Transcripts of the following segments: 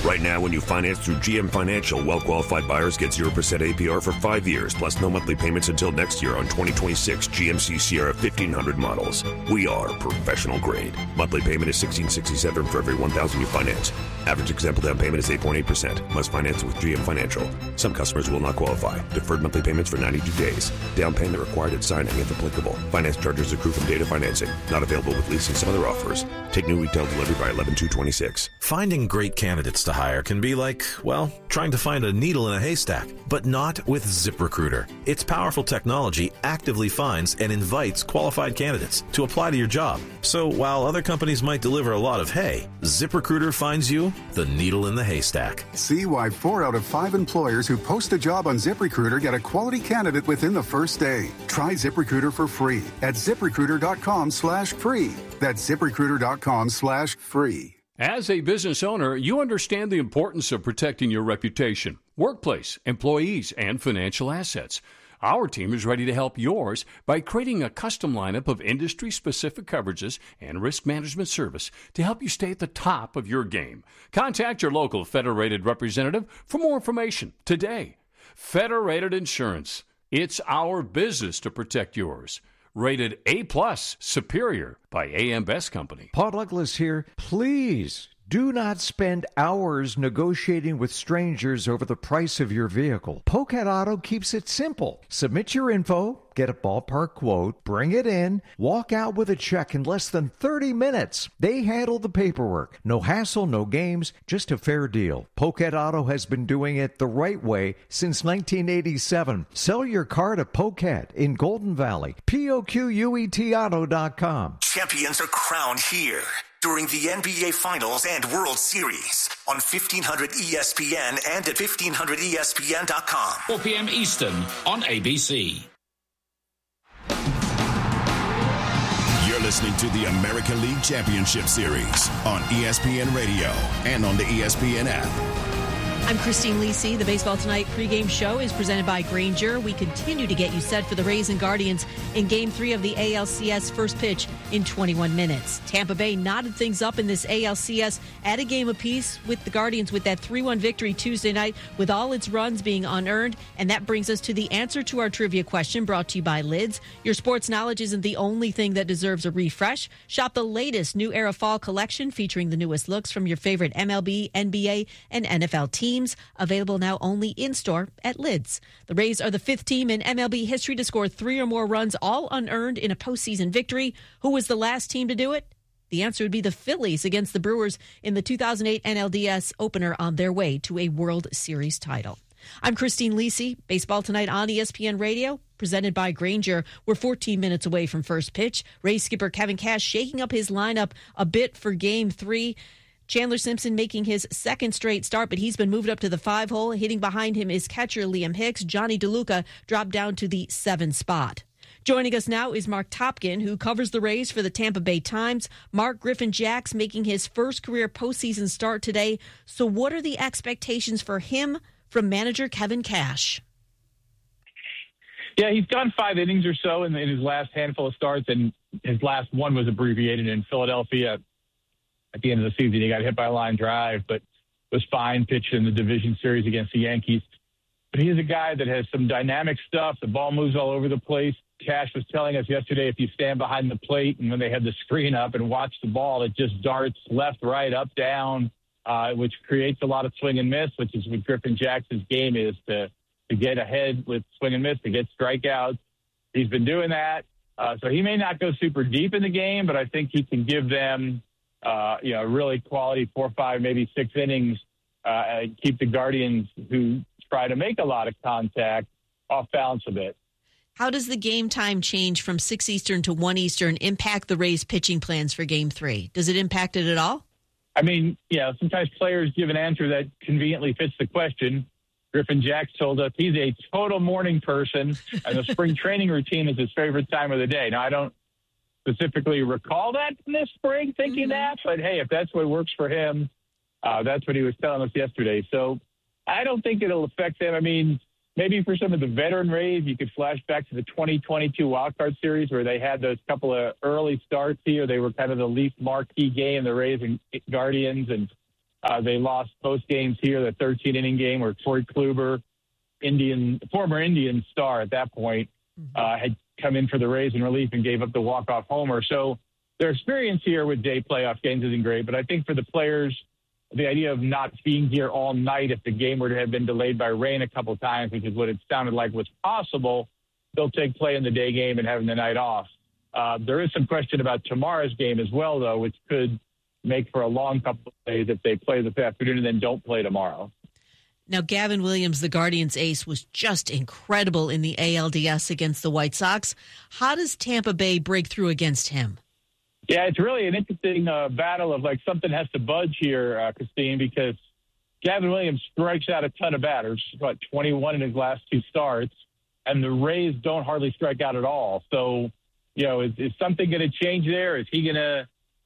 Right now, when you finance through GM Financial, well-qualified buyers get 0% APR for 5 years, plus no monthly payments until next year on 2026 GMC Sierra 1500 models. We are professional grade. Monthly payment is $1,667 for every $1,000 you finance. Average exempt down payment is 8.8%. Must finance with GM Financial. Some customers will not qualify. Deferred monthly payments for 92 days. Down payment required at signing if applicable. Finance charges accrue from data financing. Not available with lease and some other offers. Take new retail delivery by 11/2/26. Finding great candidates to hire can be like, well, trying to find a needle in a haystack, but not with ZipRecruiter. Its powerful technology actively finds and invites qualified candidates to apply to your job. So while other companies might deliver a lot of hay, ZipRecruiter finds you the needle in the haystack. See why 4 out of 5 employers who post a job on ZipRecruiter get a quality candidate within the first day. Try ZipRecruiter for free at ZipRecruiter.com/free. That's ZipRecruiter.com/free. As a business owner, you understand the importance of protecting your reputation, workplace, employees, and financial assets. Our team is ready to help yours by creating a custom lineup of industry-specific coverages and risk management service to help you stay at the top of your game. Contact your local Federated representative for more information today. Federated Insurance. It's our business to protect yours. Rated A+ Superior by AM Best Company. Paul Douglas here. Please do not spend hours negotiating with strangers over the price of your vehicle. Pocat Auto keeps it simple. Submit your info, get a ballpark quote, bring it in, walk out with a check in less than 30 minutes. They handle the paperwork. No hassle, no games, just a fair deal. Pocat Auto has been doing it the right way since 1987. Sell your car to Pocat in Golden Valley. POQUETauto.com. Champions are crowned here during the NBA Finals and World Series on 1500 ESPN and at 1500ESPN.com. 4 p.m. Eastern on ABC. You're listening to the American League Championship Series on ESPN Radio and on the ESPN app. I'm Christine Lisi. The Baseball Tonight pregame show is presented by Grainger. We continue to get you set for the Rays and Guardians in Game 3 of the ALCS first pitch in 21 minutes. Tampa Bay knotted things up in this ALCS at a game apiece with the Guardians with that 3-1 victory Tuesday night with all its runs being unearned. And that brings us to the answer to our trivia question brought to you by Lids. Your sports knowledge isn't the only thing that deserves a refresh. Shop the latest New Era Fall collection featuring the newest looks from your favorite MLB, NBA, and NFL teams. Available now only in-store at Lids. The Rays are the 5th team in MLB history to score 3 or more runs, all unearned in a postseason victory. Who was the last team to do it? The answer would be the Phillies against the Brewers in the 2008 NLDS opener on their way to a World Series title. I'm Christine Lisi. Baseball Tonight on ESPN Radio, presented by Grainger. We're 14 minutes away from first pitch. Rays skipper Kevin Cash shaking up his lineup a bit for Game 3. Chandler Simpson making his second straight start, but he's been moved up to the 5-hole. Hitting behind him is catcher Liam Hicks. Johnny DeLuca dropped down to the 7 spot. Joining us now is Mark Topkin, who covers the Rays for the Tampa Bay Times. Mark, Griffin Jax making his first career postseason start today. So what are the expectations for him from manager Kevin Cash? Yeah, he's gone 5 innings or so in his last handful of starts, and his last one was abbreviated in Philadelphia. At the end of the season, he got hit by a line drive, but was fine, pitched in the division series against the Yankees. But he's a guy that has some dynamic stuff. The ball moves all over the place. Cash was telling us yesterday, if you stand behind the plate and when they had the screen up and watch the ball, it just darts left, right, up, down, which creates a lot of swing and miss, which is what Griffin Jackson's game is, to get ahead with swing and miss, to get strikeouts. He's been doing that. So he may not go super deep in the game, but I think he can give them really quality 4, 5, maybe 6 innings, keep the Guardians, who try to make a lot of contact, off balance a bit. How does the game time change from 6 Eastern to 1 Eastern impact the Rays' pitching plans for Game 3? Does it impact it at all? I mean, sometimes players give an answer that conveniently fits the question. Griffin Jax told us he's a total morning person, and the spring training routine is his favorite time of the day. Now, I don't specifically recall that in this spring, thinking that, but hey, if that's what works for him, that's what he was telling us yesterday. So I don't think it'll affect them. I mean, maybe for some of the veteran Rays, you could flash back to the 2022 wildcard series where they had those couple of early starts here. They were kind of the least marquee game, the Rays and Guardians, and They lost both games here, the 13-inning game where Corey Kluber, former Indian star at that point, had come in for the Rays in relief and gave up the walk-off homer. So their experience here with day playoff games isn't great, but I think for the players, the idea of not being here all night if the game were to have been delayed by rain a couple of times, which is what it sounded like was possible, they'll take play in the day game and having the night off. There is some question about tomorrow's game as well, though, which could make for a long couple of days if they play this afternoon and then don't play tomorrow. Now, Gavin Williams, the Guardians ace, was just incredible in the ALDS against the White Sox. How does Tampa Bay break through against him? Yeah, it's really an interesting battle of like something has to budge here, Christine, because Gavin Williams strikes out a ton of batters, 21 in his last 2 starts, and the Rays don't hardly strike out at all. So, is something going to change there? Is he going to,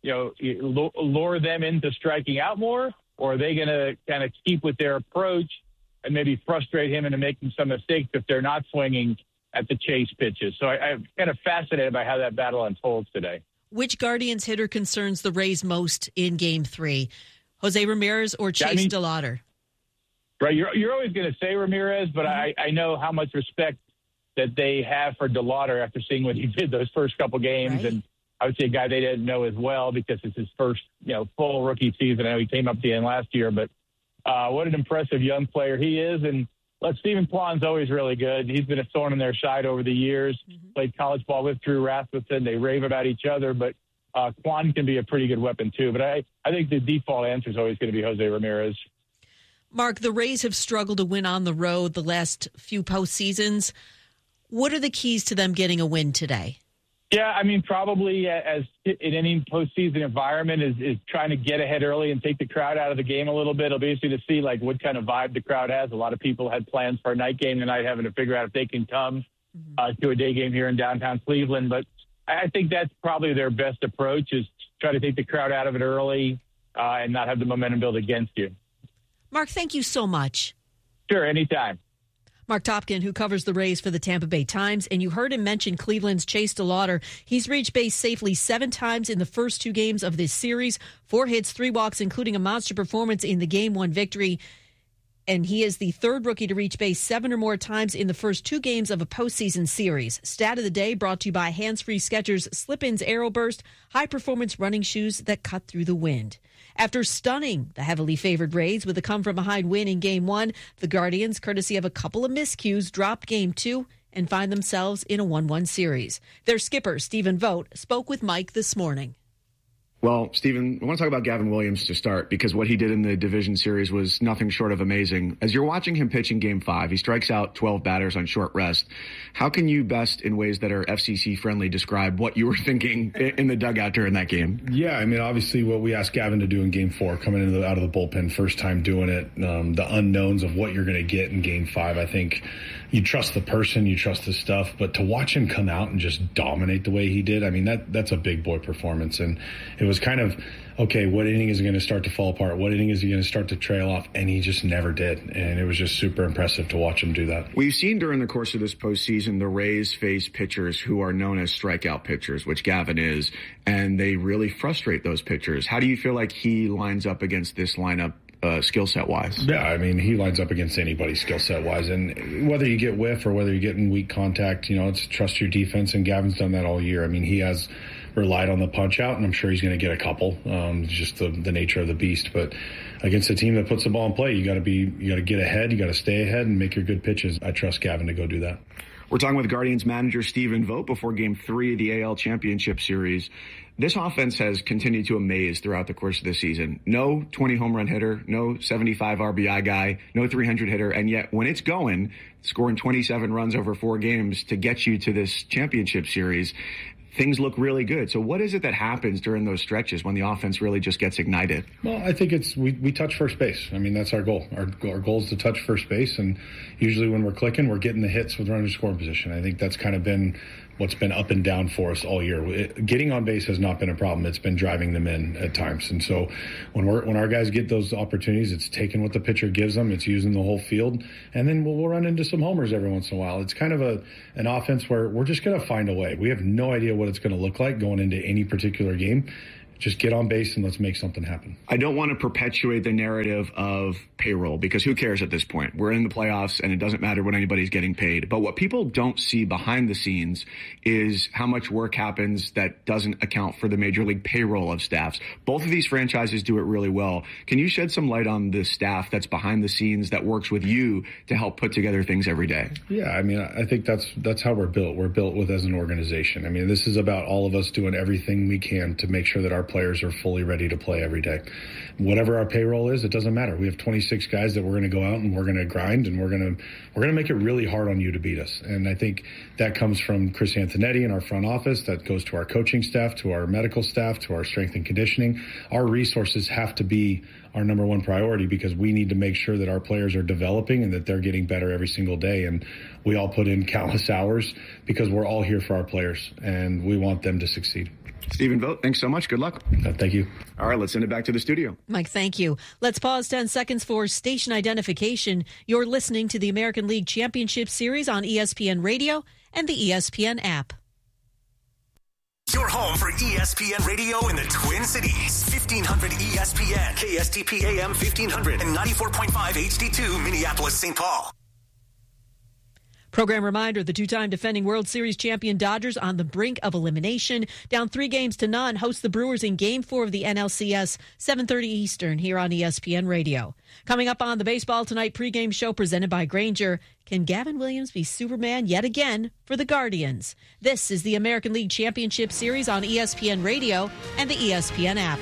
lure them into striking out more, or are they going to kind of keep with their approach and maybe frustrate him into making some mistakes if they're not swinging at the chase pitches? So I'm kind of fascinated by how that battle unfolds today. Which Guardians hitter concerns the Rays most in Game 3? Jose Ramirez or Chase DeLauter? Right, you're always going to say Ramirez, but I know how much respect that they have for DeLauter after seeing what he did those first couple games. Right. And I would say a guy they didn't know as well because it's his first full rookie season. I know he came up to the end last year, but what an impressive young player he is. And Stephen Kwan's always really good. He's been a thorn in their side over the years. Played college ball with Drew Rasmussen. They rave about each other, but Kwan can be a pretty good weapon too. But I think the default answer is always going to be Jose Ramirez. Mark, the Rays have struggled to win on the road the last few postseasons. What are the keys to them getting a win today? Yeah, I mean, probably as in any postseason environment is trying to get ahead early and take the crowd out of the game a little bit. It'll be interesting to see what kind of vibe the crowd has. A lot of people had plans for a night game tonight, having to figure out if they can come to a day game here in downtown Cleveland. But I think that's probably their best approach is try to take the crowd out of it early and not have the momentum build against you. Mark, thank you so much. Sure, anytime. Mark Topkin, who covers the Rays for the Tampa Bay Times, and you heard him mention Cleveland's Chase DeLauter. He's reached base safely 7 times in the first 2 games of this series, 4 hits, 3 walks, including a monster performance in the Game 1 victory. And he is the 3rd rookie to reach base 7 or more times in the first 2 games of a postseason series. Stat of the day brought to you by Hands-Free Skechers Slip-Ins Aero Burst, high-performance running shoes that cut through the wind. After stunning the heavily favored Rays with a come-from-behind win in Game 1, the Guardians, courtesy of a couple of miscues, dropped Game 2 and find themselves in a 1-1 series. Their skipper, Stephen Vogt, spoke with Mike this morning. Well, Stephen, I want to talk about Gavin Williams to start because what he did in the division series was nothing short of amazing. As you're watching him pitch in Game 5, he strikes out 12 batters on short rest. How can you best, in ways that are FCC-friendly, describe what you were thinking in the dugout during that game? Yeah, I mean, obviously what we asked Gavin to do in Game 4, coming out of the bullpen, first time doing it, the unknowns of what you're going to get in Game 5, I think you trust the person, you trust the stuff, but to watch him come out and just dominate the way he did, I mean, that's a big boy performance. And it was kind of, okay, what inning is he going to start to fall apart? What inning is he going to start to trail off? And he just never did. And it was just super impressive to watch him do that. We've seen during the course of this postseason, the Rays face pitchers who are known as strikeout pitchers, which Gavin is, and they really frustrate those pitchers. How do you feel like he lines up against this lineup? Skill set wise? Yeah, I mean, he lines up against anybody skill set wise. And whether you get whiff or whether you get in weak contact, it's trust your defense. And Gavin's done that all year. I mean, he has relied on the punch out, and I'm sure he's going to get a couple. Just the nature of the beast. But against a team that puts the ball in play, you got to get ahead, you got to stay ahead and make your good pitches. I trust Gavin to go do that. We're talking with Guardians manager Stephen Vogt before Game 3 of the AL Championship Series. This offense has continued to amaze throughout the course of the season. No 20 home run hitter, no 75 RBI guy, no 300 hitter, and yet when it's going, scoring 27 runs over 4 games to get you to this championship series, things look really good. So what is it that happens during those stretches when the offense really just gets ignited? Well, I think it's we touch first base. I mean, that's our goal. Our goal is to touch first base, and usually when we're clicking, we're getting the hits with runners in scoring position. I think that's kind of been what's been up and down for us all year. Getting on base has not been a problem. It's been driving them in at times. And so when our guys get those opportunities, it's taking what the pitcher gives them. It's using the whole field. And then we'll run into some homers every once in a while. It's kind of an offense where we're just going to find a way. We have no idea what it's going to look like going into any particular game. Just get on base and let's make something happen. I don't want to perpetuate the narrative of payroll because who cares at this point? We're in the playoffs and it doesn't matter what anybody's getting paid. But what people don't see behind the scenes is how much work happens that doesn't account for the major league payroll of staffs. Both of these franchises do it really well. Can you shed some light on the staff that's behind the scenes that works with you to help put together things every day? Yeah, I mean, I think that's how we're built. We're built with as an organization. I mean, this is about all of us doing everything we can to make sure that our players are fully ready to play every day. Whatever our payroll is, it doesn't matter. We have 26 guys that we're going to go out and we're going to grind and we're going to make it really hard on you to beat us. And I think that comes from Chris Antonetti and our front office. That goes to our coaching staff, to our medical staff, to our strength and conditioning. Our resources have to be our number one priority because we need to make sure that our players are developing and that they're getting better every single day. And we all put in countless hours because we're all here for our players and we want them to succeed. Stephen Vogt, thanks so much. Good luck. Thank you. All right, let's send it back to the studio. Mike, thank you. Let's pause 10 seconds for station identification. You're listening to the American League Championship Series on ESPN Radio and the ESPN app. Your home for ESPN Radio in the Twin Cities. 1500 ESPN, KSTP AM 1500, and 94.5 HD2 Minneapolis, St. Paul. Program reminder, the two-time defending World Series champion Dodgers on the brink of elimination. Down 3-0 host the Brewers in Game 4 of the NLCS, 7:30 Eastern here on ESPN Radio. Coming up on the Baseball Tonight pregame show presented by Grainger, can Gavin Williams be Superman yet again for the Guardians? This is the American League Championship Series on ESPN Radio and the ESPN app.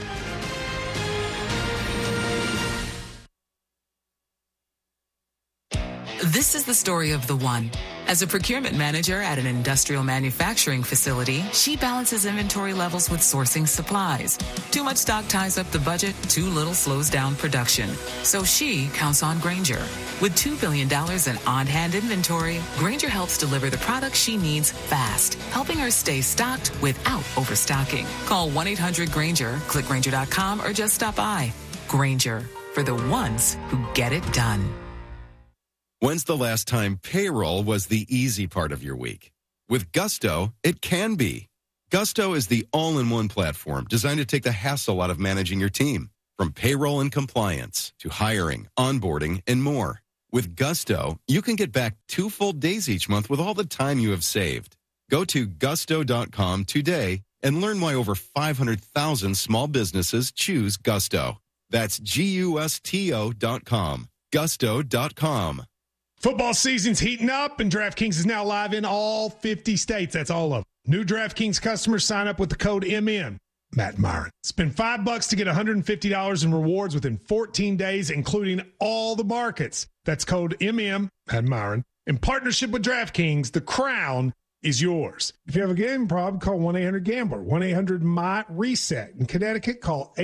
This is the story of the one. As a procurement manager at an industrial manufacturing facility, she balances inventory levels with sourcing supplies. Too much stock ties up the budget, too little slows down production. So she counts on Grainger. With $2 billion in on-hand inventory, Grainger helps deliver the products she needs fast, helping her stay stocked without overstocking. Call 1-800-GRAINGER, click Grainger.com, or just stop by. Grainger, for the ones who get it done. When's the last time payroll was the easy part of your week? With Gusto, it can be. Gusto is the all-in-one platform designed to take the hassle out of managing your team, from payroll and compliance to hiring, onboarding, and more. With Gusto, you can get back 2 full days each month with all the time you have saved. Go to gusto.com today and learn why over 500,000 small businesses choose Gusto. That's GUSTO.com. Gusto.com. Football season's heating up, and DraftKings is now live in all 50 states. That's all of them. New DraftKings customers sign up with the code MM, Matt Myron. Spend $5 to get $150 in rewards within 14 days, including all the markets. That's code MM, Matt Myron. In partnership with DraftKings, the crown is yours. If you have a gambling problem, call 1-800-GAMBLER, 1-800-MY-RESET. In Connecticut, call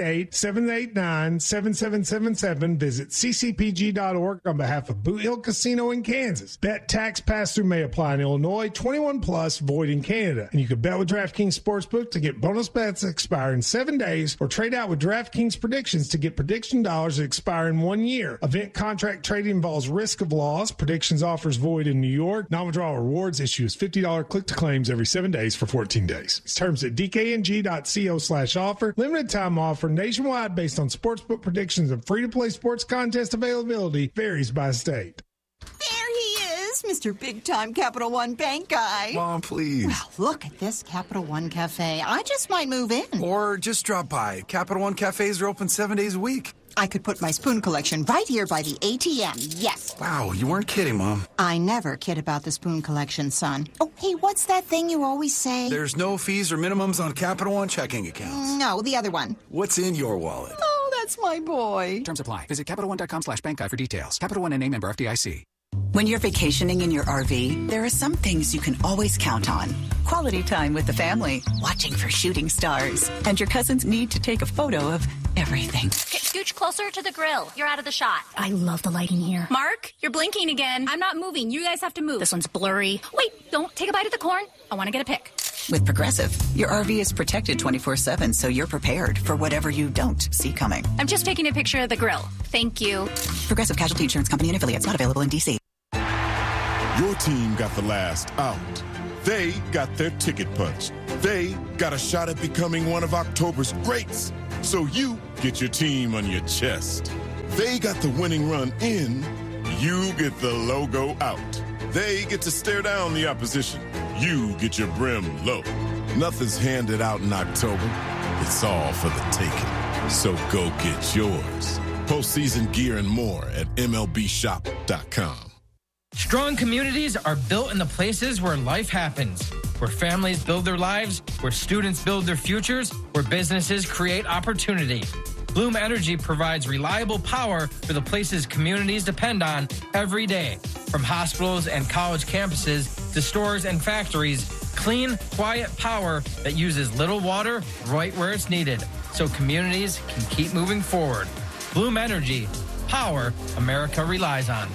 888-789-7777. Visit ccpg.org on behalf of Boot Hill Casino in Kansas. Bet tax pass-through may apply in Illinois, 21 plus, void in Canada. And you can bet with DraftKings Sportsbook to get bonus bets that expire in 7 days, or trade out with DraftKings Predictions to get prediction dollars that expire in 1 year. Event contract trading involves risk of loss. Predictions offers void in New York. Non-withdrawal rewards issues $50 click-to-claims every 7 days for 14 days. It's terms at dkng.co/offer. Limited time offer nationwide based on sportsbook predictions and free-to-play sports contest availability varies by state. There he is, Mr. Big-Time Capital One Bank guy. Mom, please. Well, look at this Capital One Cafe. I just might move in. Or just drop by. Capital One Cafes are open 7 days a week. I could put my spoon collection right here by the ATM, yes. Wow, you weren't kidding, Mom. I never kid about the spoon collection, son. Oh, hey, what's that thing you always say? There's no fees or minimums on Capital One checking accounts. No, the other one. What's in your wallet? Oh, that's my boy. Terms apply. Visit CapitalOne.com/bank guide for details. Capital One and a member FDIC. When you're vacationing in your RV, there are some things you can always count on. Quality time with the family, watching for shooting stars, and your cousins need to take a photo of everything. Scooch closer to the grill. You're out of the shot. I love the lighting here. Mark, you're blinking again. I'm not moving. You guys have to move. This one's blurry. Wait, don't take a bite of the corn. I want to get a pic. With Progressive, your RV is protected 24/7, so you're prepared for whatever you don't see coming. I'm just taking a picture of the grill. Thank you. Progressive Casualty Insurance Company and affiliates, not available in D.C. Your team got the last out. They got their ticket punched. They got a shot at becoming one of October's greats. So you get your team on your chest. They got the winning run in. You get the logo out. They get to stare down the opposition. You get your brim low. Nothing's handed out in October. It's all for the taking. So go get yours. Postseason gear and more at MLBshop.com. Strong communities are built in the places where life happens, where families build their lives, where students build their futures, where businesses create opportunity. Bloom Energy provides reliable power for the places communities depend on every day. From hospitals and college campuses to stores and factories, clean, quiet power that uses little water right where it's needed, so communities can keep moving forward. Bloom Energy, power America relies on.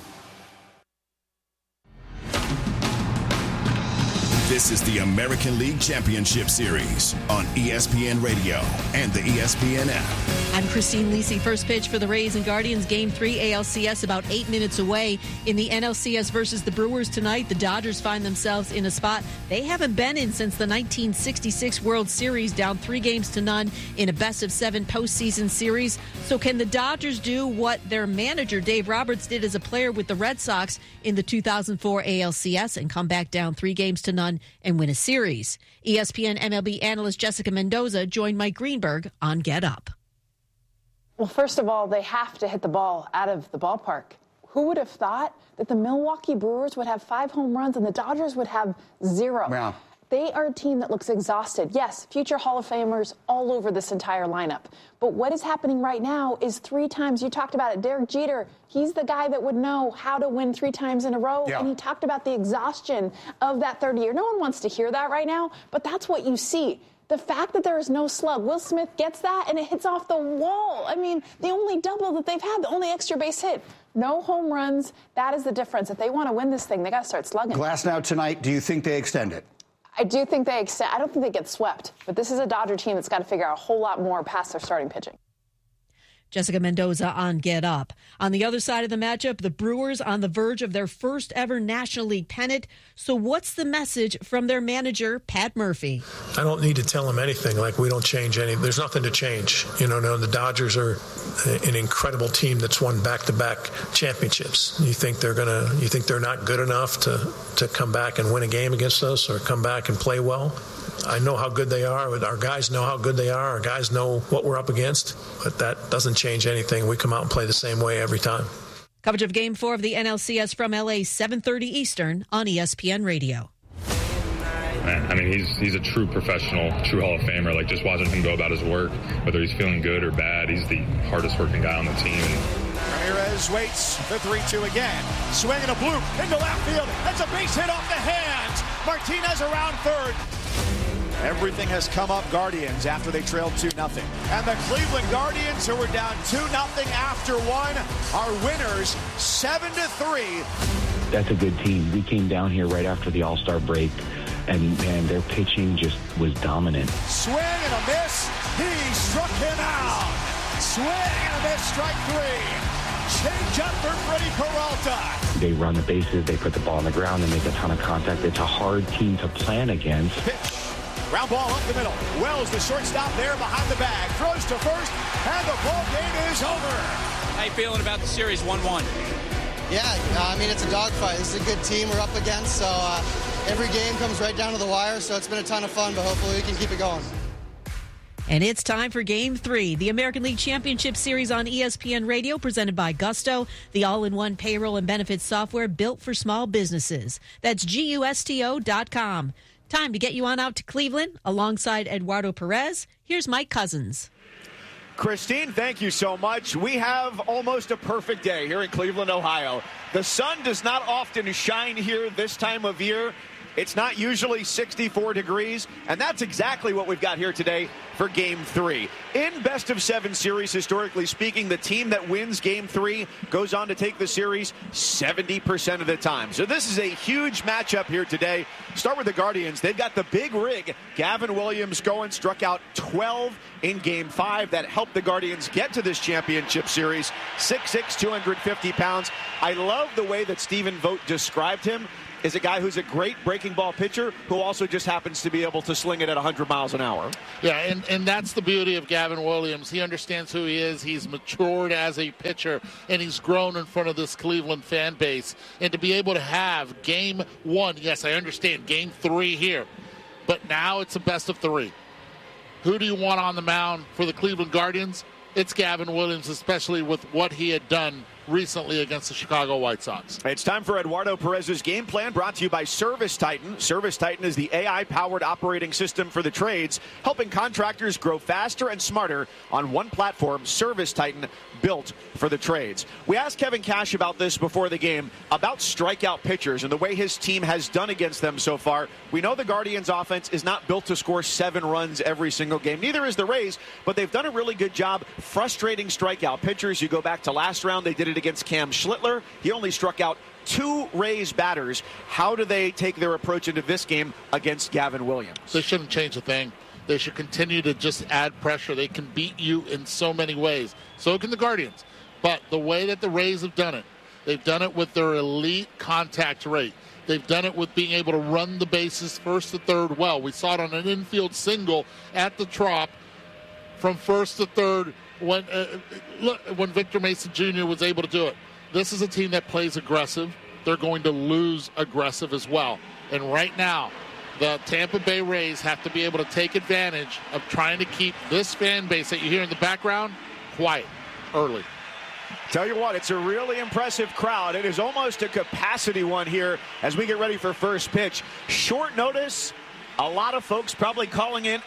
This is the American League Championship Series on ESPN Radio and the ESPN app. I'm Christine Lisi. First pitch for the Rays and Guardians, Game 3 ALCS, about 8 minutes away. In the NLCS versus the Brewers tonight, the Dodgers find themselves in a spot they haven't been in since the 1966 World Series, down 3-0 in a best-of-7 postseason series. So can the Dodgers do what their manager, Dave Roberts, did as a player with the Red Sox in the 2004 ALCS and come back down 3-0 and win a series? ESPN MLB analyst Jessica Mendoza joined Mike Greenberg on Get Up. Well, first of all, they have to hit the ball out of the ballpark. Who would have thought that the Milwaukee Brewers would have 5 home runs and the Dodgers would have 0? Wow. They are a team that looks exhausted. Yes, future Hall of Famers all over this entire lineup. But what is happening right now is 3 times, you talked about it, Derek Jeter, he's the guy that would know how to win 3 times in a row. Yeah. And he talked about the exhaustion of that third year. No one wants to hear that right now, but that's what you see. The fact that there is no slug, Will Smith gets that and it hits off the wall. I mean, the only double that they've had, the only extra base hit, no home runs. That is the difference. If they want to win this thing, they got to start slugging. Glass now tonight. Do you think they extend it? I do think they extend. I don't think they get swept, but this is a Dodger team that's got to figure out a whole lot more past their starting pitching. Jessica Mendoza on Get Up. On the other side of the matchup, the Brewers on the verge of their first ever National League pennant. So what's the message from their manager, Pat Murphy? I don't need to tell them anything. Like, we don't change anything. There's nothing to change. No, the Dodgers are an incredible team that's won back-to-back championships. You think they're not good enough to come back and win a game against us or come back and play well? I know how good they are. Our guys know how good they are. Our guys know what we're up against. But that doesn't change anything. We come out and play the same way every time. Coverage of Game 4 of the NLCS from L.A., 7:30 Eastern on ESPN Radio. Man, I mean, he's a true professional, true Hall of Famer. Like, just watching him go about his work, whether he's feeling good or bad, he's the hardest working guy on the team. Ramirez waits the 3-2 again. Swinging a bloop into left field. That's a base hit off the hands. Martinez around third. Everything has come up Guardians after they trailed 2-0. And the Cleveland Guardians, who were down 2-0 after 1, are winners 7-3. That's a good team. We came down here right after the All-Star break, and their pitching just was dominant. Swing and a miss. He struck him out. Swing and a miss, strike 3. Change up for Freddie Peralta. They run the bases, they put the ball on the ground, and make a ton of contact. It's a hard team to plan against. Pitch. Ground ball up the middle. Wells, the shortstop there behind the bag. Throws to first, and the ball game is over. How you feeling about the series 1-1? Yeah, I mean, it's a dogfight. This is a good team we're up against, so every game comes right down to the wire, so it's been a ton of fun, but hopefully we can keep it going. And it's time for Game 3, the American League Championship Series on ESPN Radio, presented by Gusto, the all-in-one payroll and benefits software built for small businesses. That's GUSTO.com. Time to get you on out to Cleveland alongside Eduardo Perez. Here's Mike Cousins. Christine, thank you so much. We have almost a perfect day here in Cleveland, Ohio. The sun does not often shine here this time of year. It's not usually 64 degrees, and that's exactly what we've got here today for Game 3. In best-of-7 series, historically speaking, the team that wins Game 3 goes on to take the series 70% of the time. So this is a huge matchup here today. Start with the Guardians. They've got the big rig. Gavin Williams going, struck out 12 in Game 5. That helped the Guardians get to this championship series. 6'6", 250 pounds. I love the way that Stephen Vogt described him. is a guy who's a great breaking ball pitcher who also just happens to be able to sling it at 100 miles an hour. Yeah, and that's the beauty of Gavin Williams. He understands who he is. He's matured as a pitcher, and he's grown in front of this Cleveland fan base. And to be able to have game 1, yes, I understand game 3 here, but now it's a best of 3. Who do you want on the mound for the Cleveland Guardians? It's Gavin Williams, especially with what he had done recently against the Chicago White Sox. It's time for Eduardo Perez's game plan, brought to you by Service Titan. Service Titan is the AI-powered operating system for the trades, helping contractors grow faster and smarter on one platform. Service Titan, built for the trades. We asked Kevin Cash about this before the game, about strikeout pitchers and the way his team has done against them so far. We know the Guardians' offense is not built to score 7 runs every single game. Neither is the Rays, but they've done a really good job frustrating strikeout pitchers. You go back to last round, they did it against Cam Schlittler. He only struck out 2 Rays batters. How do they take their approach into this game against Gavin Williams? They shouldn't change a thing. They should continue to just add pressure. They can beat you in so many ways. So can the Guardians. But the way that the Rays have done it, they've done it with their elite contact rate. They've done it with being able to run the bases first to third well. We saw it on an infield single at the Trop from first to third when Victor Mason Jr. was able to do it. This is a team that plays aggressive. They're going to lose aggressive as well. And right now, the Tampa Bay Rays have to be able to take advantage of trying to keep this fan base that you hear in the background quiet early. Tell you what, it's a really impressive crowd. It is almost a capacity one here as we get ready for first pitch. Short notice. A lot of folks probably calling in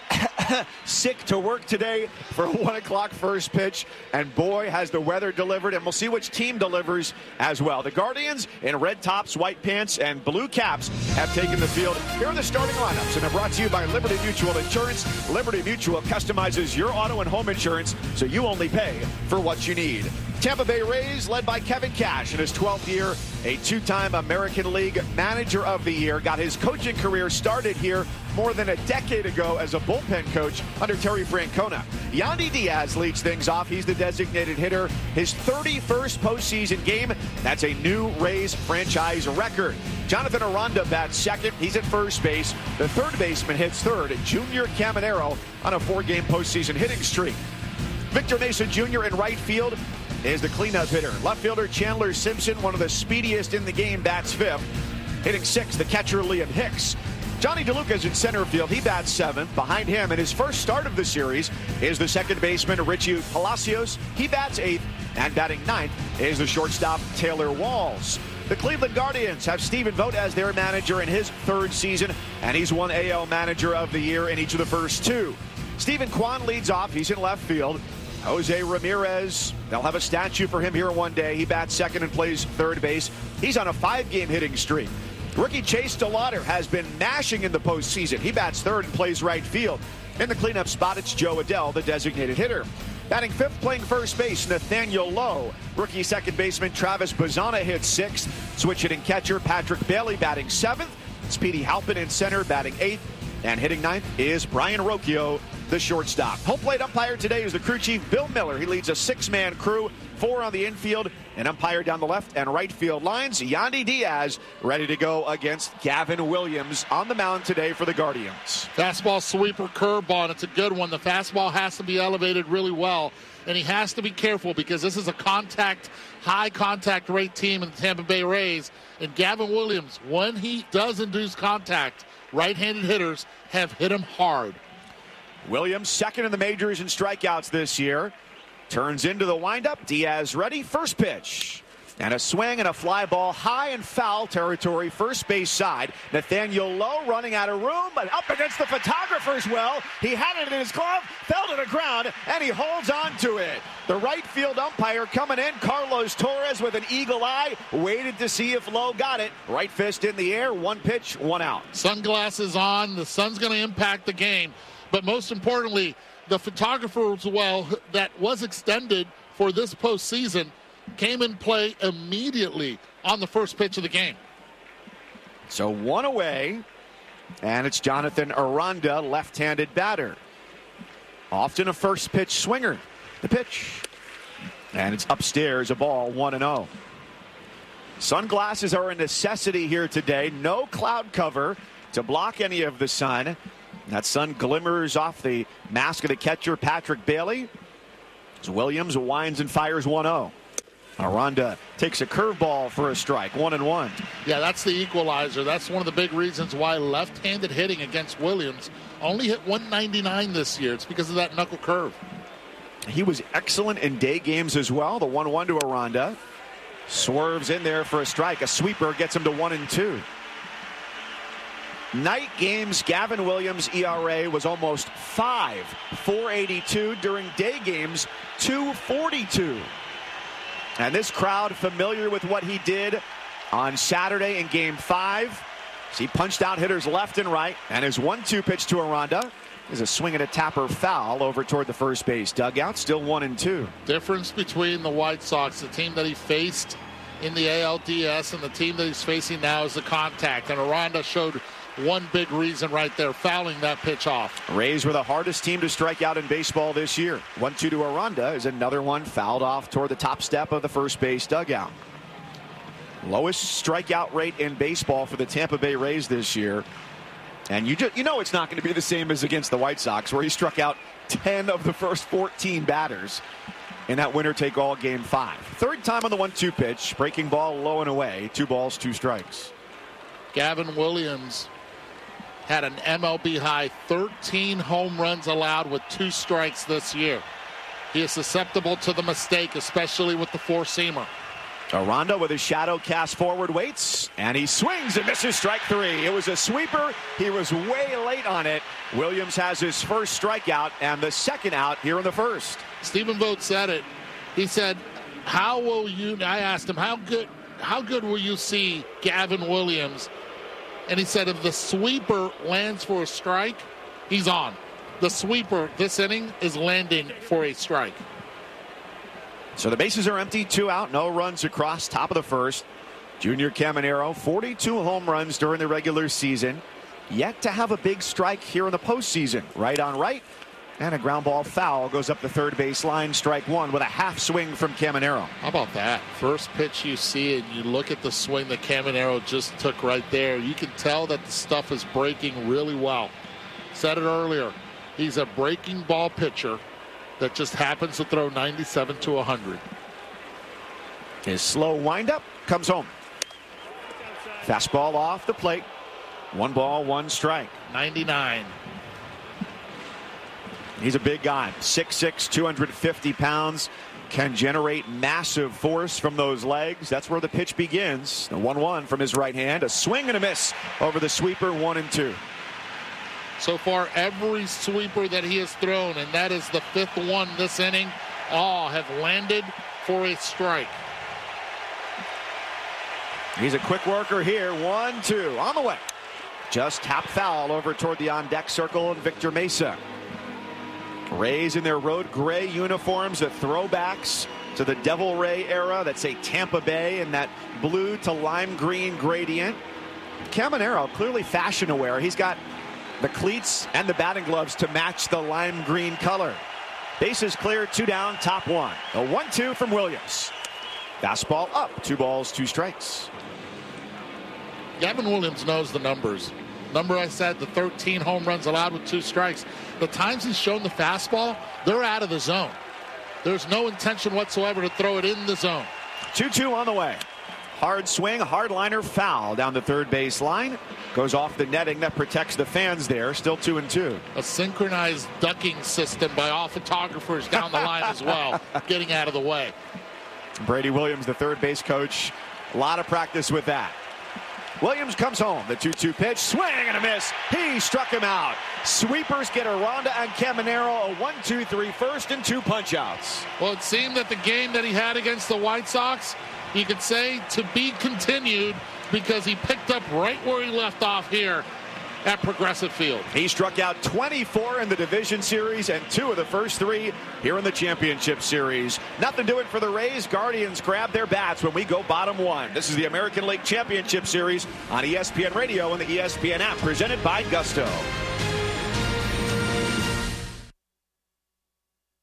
sick to work today for a 1 o'clock first pitch. And boy, has the weather delivered. And we'll see which team delivers as well. The Guardians in red tops, white pants, and blue caps have taken the field. Here are the starting lineups. And they're brought to you by Liberty Mutual Insurance. Liberty Mutual customizes your auto and home insurance so you only pay for what you need. Tampa Bay Rays, led by Kevin Cash in his 12th year, a 2-time American League Manager of the Year. Got his coaching career started here more than a decade ago as a bullpen coach under Terry Francona. Yandy Diaz leads things off. He's the designated hitter. His 31st postseason game. That's a new Rays franchise record. Jonathan Aranda bats second. He's at first base. The third baseman hits third. Junior Caminero on a 4-game postseason hitting streak. Victor Mason Jr. in right field is the cleanup hitter. Left fielder Chandler Simpson, one of the speediest in the game, bats fifth. Hitting sixth, the catcher Liam Hicks. Johnny DeLuca's in center field. He bats seventh. Behind him, in his first start of the series, is the second baseman Richie Palacios. He bats eighth. And batting ninth is the shortstop Taylor Walls. The Cleveland Guardians have Stephen Vogt as their manager in his 3rd season, and he's won AL Manager of the Year in each of the first 2. Stephen Kwan leads off. He's in left field. Jose Ramirez, they'll have a statue for him here one day. He bats second and plays third base. He's on a 5-game hitting streak. Rookie Chase DeLauder has been mashing in the postseason. He bats third and plays right field. In the cleanup spot, it's Joe Adell, the designated hitter. Batting fifth, playing first base, Nathaniel Lowe. Rookie second baseman Travis Bazzana hits sixth. Switch hitting catcher Patrick Bailey batting seventh. Speedy Halpin in center batting eighth. And hitting ninth is Brian Rocchio, the shortstop. Home plate umpire today is the crew chief, Bill Miller. He leads a 6-man crew, 4 on the infield, and umpire down the left and right field lines. Yandy Diaz ready to go against Gavin Williams on the mound today for the Guardians. Fastball, sweeper, curveball, and it's a good one. The fastball has to be elevated really well, and he has to be careful because this is a high contact rate team in the Tampa Bay Rays. And Gavin Williams, when he does induce contact, right-handed hitters have hit him hard. Williams second in the majors in strikeouts this year. Turns into the windup. Diaz ready. First pitch. And a swing and a fly ball high in foul territory, first base side. Nathaniel Lowe running out of room, but up against the photographer's well. He had it in his glove, fell to the ground, and he holds on to it. The right field umpire coming in, Carlos Torres with an eagle eye, waited to see if Lowe got it. Right fist in the air, 1 pitch, 1 out. Sunglasses on, the sun's going to impact the game. But most importantly, the photographer's well that was extended for this postseason came in play immediately on the first pitch of the game. So 1 away, and it's Jonathan Aranda, left-handed batter. Often a first pitch swinger. The pitch. And it's upstairs, a ball, 1-0. Sunglasses are a necessity here today. No cloud cover to block any of the sun. That sun glimmers off the mask of the catcher, Patrick Bailey. As Williams winds and fires 1-0. Aranda takes a curveball for a strike, 1-1. Yeah, that's the equalizer. That's one of the big reasons why left-handed hitting against Williams only hit 199 this year. It's because of that knuckle curve. He was excellent in day games as well. The 1-1 to Aranda. Swerves in there for a strike. A sweeper gets him to 1-2. Night games, Gavin Williams' ERA was almost 5, 4.82. During day games, 2.42. And this crowd familiar with what he did on Saturday in Game 5. He punched out hitters left and right. And his 1-2 pitch to Aranda is a swing and a tapper foul over toward the first base dugout. Still 1-2. Difference between the White Sox, the team that he faced in the ALDS, and the team that he's facing now is the contact. And Aranda showed one big reason right there, fouling that pitch off. Rays were the hardest team to strike out in baseball this year. 1-2 to Aranda is another one fouled off toward the top step of the first base dugout. Lowest strikeout rate in baseball for the Tampa Bay Rays this year. And you know it's not going to be the same as against the White Sox, where he struck out 10 of the first 14 batters in that winner-take-all Game 5. Third time on the 1-2 pitch, breaking ball low and away, 2 balls, 2 strikes. Gavin Williams had an MLB high 13 home runs allowed with 2 strikes this year. He is susceptible to the mistake, especially with the four-seamer. Aranda with his shadow cast forward waits, and he swings and misses strike 3. It was a sweeper. He was way late on it. Williams has his first strikeout and the second out here in the first. Stephen Vogt said it. He said, I asked him, how good will you see Gavin Williams? And he said, if the sweeper lands for a strike, he's on. The sweeper this inning is landing for a strike. So the bases are empty, 2 out, no runs across, top of the first. Junior Caminero, 42 home runs during the regular season. Yet to have a big strike here in the postseason. Right on right, and a ground ball foul goes up the third base line, strike 1 with a half swing from Caminero. How about that? First pitch you see it, you look at the swing that Caminero just took right there. You can tell that the stuff is breaking really well. Said it earlier, he's a breaking ball pitcher that just happens to throw 97 to 100. His slow windup comes home. Fastball off the plate. 1 ball, 1 strike. 99. He's a big guy. 6'6", 250 pounds. Can generate massive force from those legs. That's where the pitch begins. The 1-1 from his right hand. A swing and a miss over the sweeper, 1-2. So far, every sweeper that he has thrown, and that is the 5th one this inning, all have landed for a strike. He's a quick worker here. 1-2 on the way. Just tap foul over toward the on-deck circle of Victor Mesa. Rays in their road gray uniforms, the throwbacks to the Devil Ray era. That's a Tampa Bay in that blue to lime green gradient. Caminero clearly fashion aware. He's got the cleats and the batting gloves to match the lime green color. Bases clear, 2 down, top 1. A 1-2 from Williams. Fastball up, 2 balls, 2 strikes. Gavin Williams knows the numbers. Number I said, the 13 home runs allowed with 2 strikes. The times he's shown the fastball, they're out of the zone. There's no intention whatsoever to throw it in the zone. 2-2 on the way. Hard swing, hard liner, foul down the third base line. Goes off the netting that protects the fans there. Still 2-2. A synchronized ducking system by all photographers down the line as well, getting out of the way. Brady Williams, the third base coach, a lot of practice with that. Williams comes home. The 2-2 pitch, swing and a miss. He struck him out. Sweepers get Aranda and Caminero a 1-2-3 first and 2 punch-outs. Well, it seemed that the game that he had against the White Sox, you could say to be continued, because he picked up right where he left off here at Progressive Field. He struck out 24 in the division series and 2 of the first 3 here in the championship series. Nothing doing for the Rays. Guardians grab their bats when we go bottom 1. This is the American League Championship Series on ESPN Radio and the ESPN app, presented by Gusto.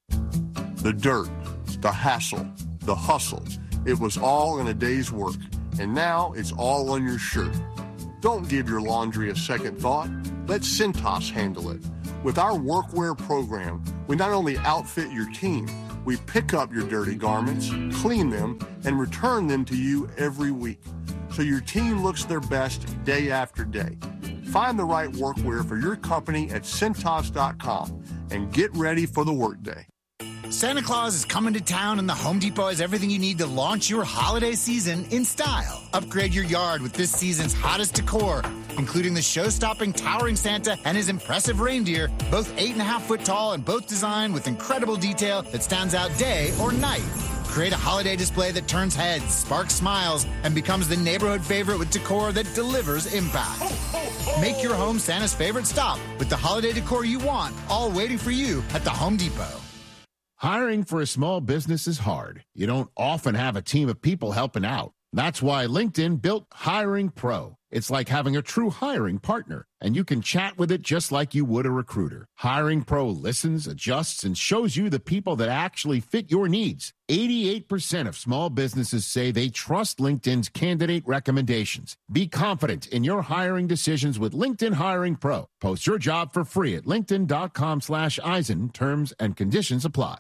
The dirt, the hassle, the hustle. It was all in a day's work. and now it's all on your shirt. Don't give your laundry a second thought. Let Cintas handle it. With our workwear program, we not only outfit your team, we pick up your dirty garments, clean them, and return them to you every week, so your team looks their best day after day. Find the right workwear for your company at Cintas.com and get ready for the workday. Santa Claus is coming to town, and the Home Depot has everything you need to launch your holiday season in style. Upgrade your yard with this season's hottest decor, including the show-stopping towering Santa and his impressive reindeer, both 8.5 foot tall and both designed with incredible detail that stands out day or night. Create a holiday display that turns heads, sparks smiles, and becomes the neighborhood favorite with decor that delivers impact. Make your home Santa's favorite stop with the holiday decor you want, all waiting for you at the Home Depot. Hiring for a small business is hard. You don't often have a team of people helping out. That's why LinkedIn built Hiring Pro. It's like having a true hiring partner, and you can chat with it just like you would a recruiter. Hiring Pro listens, adjusts, and shows you the people that actually fit your needs. 88% of small businesses say they trust LinkedIn's candidate recommendations. Be confident in your hiring decisions with LinkedIn Hiring Pro. Post your job for free at linkedin.com/Eisen. Terms and conditions apply.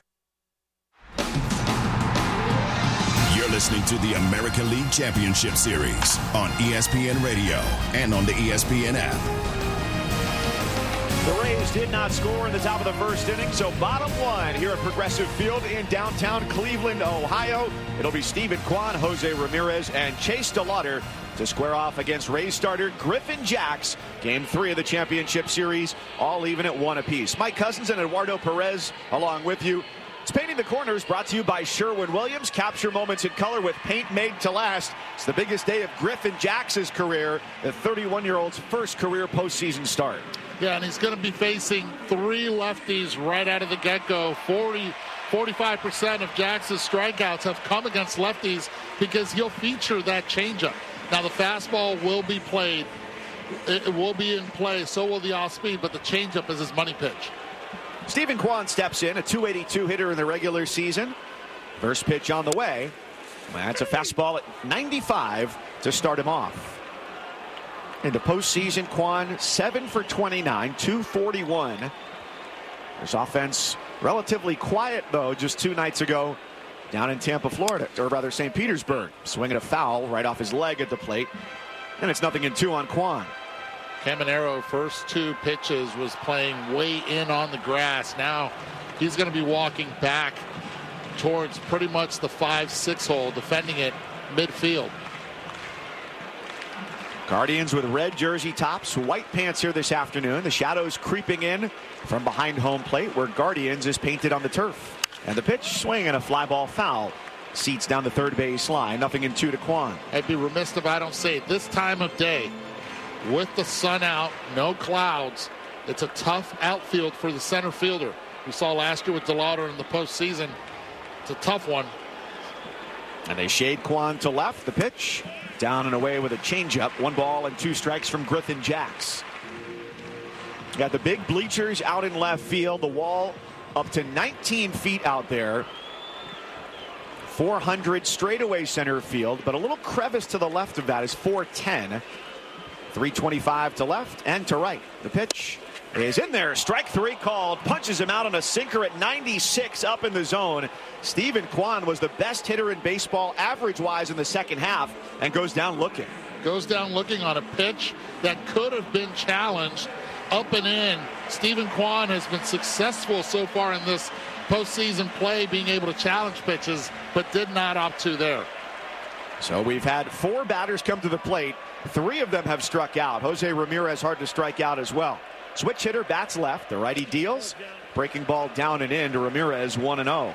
You're listening to the American League Championship Series on ESPN Radio and on the ESPN app. The Rays did not score in the top of the first inning, so bottom one here at Progressive Field in downtown Cleveland, Ohio. It'll be Steven Kwan, Jose Ramirez, and Chase DeLauder to square off against Rays starter Griffin Jax. Game 3 of the championship series, all even at 1 apiece. Mike Cousins and Eduardo Perez along with you. It's Painting the Corners, brought to you by Sherwin-Williams. Capture moments in color with paint made to last. It's the biggest day of Griffin Jax's career, the 31-year-old's first career postseason start. Yeah, and he's going to be facing 3 lefties right out of the get-go. 45% of Jax's strikeouts have come against lefties because he'll feature that changeup. Now, the fastball will be played. It will be in play, so will the off-speed, but the changeup is his money pitch. Steven Kwan steps in, a .282 hitter in the regular season. First pitch on the way. That's a fastball at 95 to start him off. In the postseason, Kwan 7 for 29, 241. His offense relatively quiet, though, just 2 nights ago down in Tampa, Florida, or rather St. Petersburg. Swinging a foul right off his leg at the plate. And it's 0-2 on Kwan. Caminero, first 2 pitches, was playing way in on the grass. Now he's going to be walking back towards pretty much the 5-6 hole, defending it midfield. Guardians with red jersey tops, white pants here this afternoon. The shadows creeping in from behind home plate where Guardians is painted on the turf. And the pitch, swing and a fly ball foul. Seats down the third base line. 0-2 to Kwan. I'd be remiss if I don't say it. This time of day, with the sun out, no clouds, it's a tough outfield for the center fielder. We saw last year with DeLauder in the postseason. It's a tough one. And they shade Kwan to left. The pitch down and away with a changeup. 1 ball and 2 strikes from Griffin Jax. Got the big bleachers out in left field. The wall up to 19 feet out there. 400 straightaway center field, but a little crevice to the left of that is 410. 325 to left and to right. The pitch is in there. Strike 3 called. Punches him out on a sinker at 96 up in the zone. Steven Kwan was the best hitter in baseball average-wise in the second half and goes down looking. Goes down looking on a pitch that could have been challenged up and in. Steven Kwan has been successful so far in this postseason play, being able to challenge pitches, but did not opt to there. So we've had 4 batters come to the plate. 3 of them have struck out. Jose Ramirez hard to strike out as well. Switch hitter bats left. The righty deals. Breaking ball down and in to Ramirez, 1-0.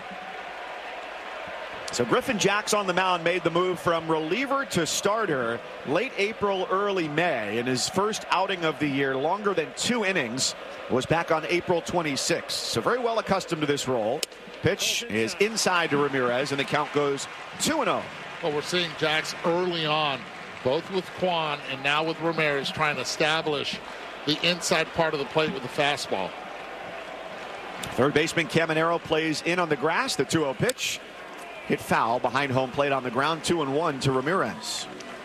So Griffin Jax on the mound made the move from reliever to starter late April, early May. In his first outing of the year, longer than 2 innings, was back on April 26th. So very well accustomed to this role. Pitch is inside to Ramirez, and the count goes 2-0. Well, we're seeing Jax early on, both with Kwan and now with Ramirez, trying to establish the inside part of the plate with the fastball. Third baseman Caminero plays in on the grass. The 2-0 pitch hit foul behind home plate on the ground. 2-1 to Ramirez.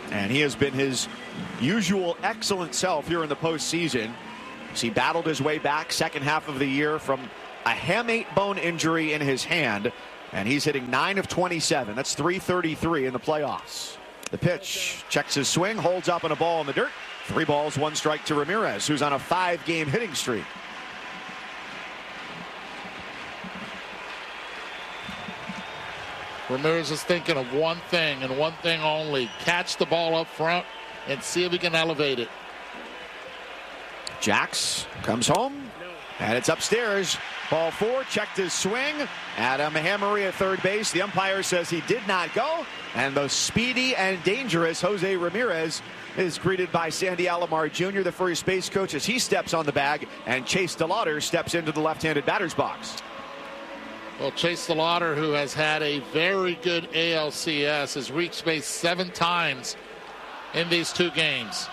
And he has been his usual excellent self here in the postseason. He battled his way back second half of the year from a hamate bone injury in his hand. And he's hitting 9 of 27. That's .333 in the playoffs. The pitch, checks his swing, holds up on a ball in the dirt. 3 balls, 1 strike to Ramirez, who's on a 5-game hitting streak. Ramirez is thinking of one thing and one thing only. Catch the ball up front and see if he can elevate it. Jax comes home, and it's upstairs. Ball 4, checked his swing. Adam Hammery at third base. The umpire says he did not go. And the speedy and dangerous Jose Ramirez is greeted by Sandy Alomar Jr., the first base coach, as he steps on the bag. And Chase DeLauder steps into the left-handed batter's box. Well, Chase DeLauder, who has had a very good ALCS, has reached base 7 times in these 2 games.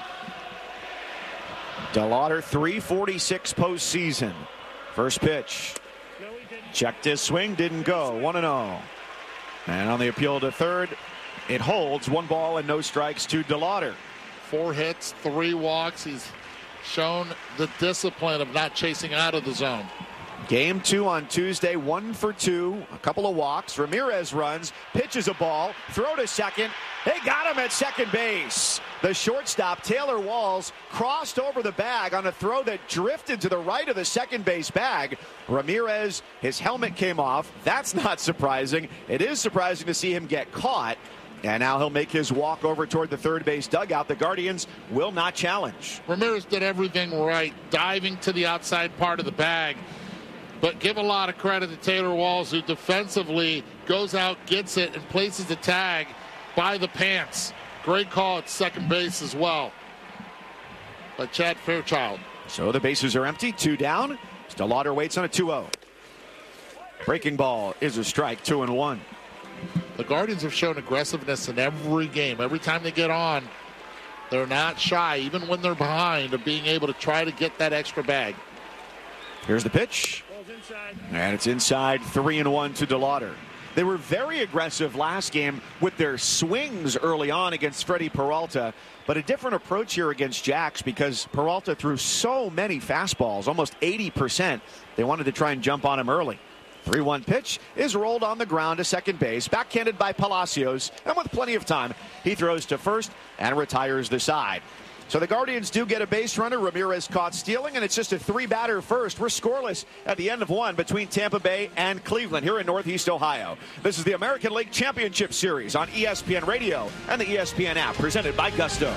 DeLauder, .346 postseason. First pitch. Checked his swing, didn't go. 1-0. And on the appeal to third, it holds. 1 ball and no strikes to DeLauder. 4 hits, 3 walks. He's shown the discipline of not chasing out of the zone. Game 2 on Tuesday, 1 for 2, a couple of walks. Ramirez runs, pitches a ball, throw to second. They got him at second base. The shortstop, Taylor Walls, crossed over the bag on a throw that drifted to the right of the second base bag. Ramirez, his helmet came off. That's not surprising. It is surprising to see him get caught. And now he'll make his walk over toward the third base dugout. The Guardians will not challenge. Ramirez did everything right, diving to the outside part of the bag. But give a lot of credit to Taylor Walls, who defensively goes out, gets it, and places the tag by the pants. Great call at second base as well by Chad Fairchild. So the bases are empty, 2 down. DeLauder waits on a 2-0. Breaking ball is a strike, 2-1. The Guardians have shown aggressiveness in every game. Every time they get on, they're not shy, even when they're behind, of being able to try to get that extra bag. Here's the pitch. And it's inside, 3-1 to DeLauder. They were very aggressive last game with their swings early on against Freddie Peralta, but a different approach here against Jax because Peralta threw so many fastballs, almost 80%. They wanted to try and jump on him early. 3-1 pitch is rolled on the ground to second base, backhanded by Palacios, and with plenty of time, he throws to first and retires the side. So the Guardians do get a base runner. Ramirez caught stealing, and it's just a 3-batter first. We're scoreless at the end of 1 between Tampa Bay and Cleveland here in Northeast Ohio. This is the American League Championship Series on ESPN Radio and the ESPN app, presented by Gusto.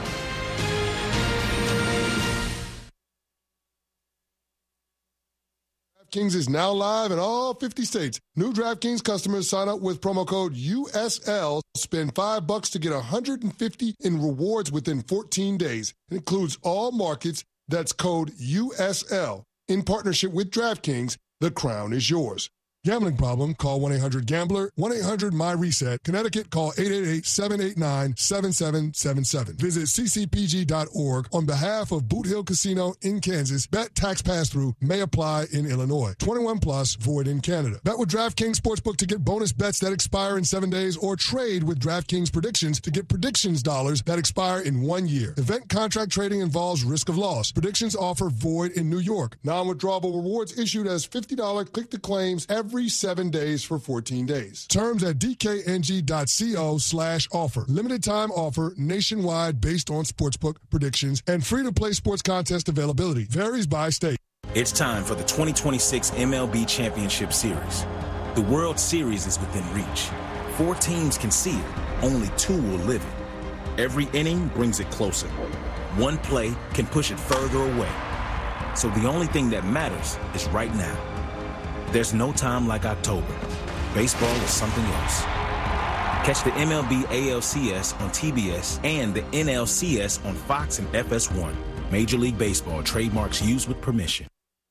DraftKings is now live in all 50 states. New DraftKings customers sign up with promo code USL. Spend $5 to get $150 in rewards within 14 days. It includes all markets. That's code USL. In partnership with DraftKings, the crown is yours. Gambling problem? Call 1-800-GAMBLER. 1-800-MY-RESET. Connecticut, call 888-789-7777. Visit ccpg.org on behalf of Boot Hill Casino in Kansas. Bet tax pass-through may apply in Illinois. 21 plus, void in Canada. Bet with DraftKings Sportsbook to get bonus bets that expire in 7 days, or trade with DraftKings Predictions to get predictions dollars that expire in 1 year. Event contract trading involves risk of loss. Predictions offer void in New York. Non-withdrawable rewards issued as $50 click-to-claims every 7 days for 14 days. Terms at dkng.co/offer. Limited time offer nationwide based on sportsbook predictions and free-to-play sports contest availability. Varies by state. It's time for the 2026 MLB Championship Series. The World Series is within reach. 4 teams can see it. Only 2 will live it. Every inning brings it closer. One play can push it further away. So the only thing that matters is right now. There's no time like October. Baseball is something else. Catch the MLB ALCS on TBS and the NLCS on Fox and FS1. Major League Baseball trademarks used with permission.